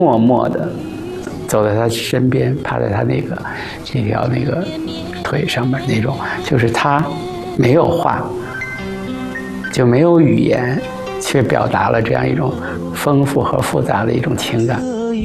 默默地走在他身边，趴在他那条腿上面那种，就是他没有话，就没有语言，却表达了这样一种丰富和复杂的一种情感。